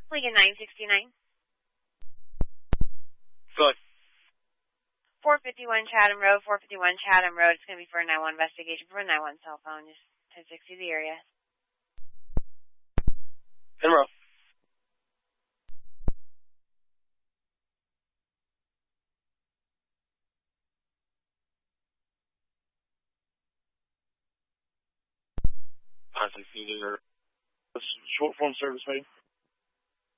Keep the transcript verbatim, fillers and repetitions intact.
Lincoln nine sixty-nine. Good. four fifty-one Chatham Road, four fifty-one Chatham Road. It's going to be for a nine one investigation for a nine one cell phone. Just ten sixty the area. Monroe. Contact your short form service, maybe.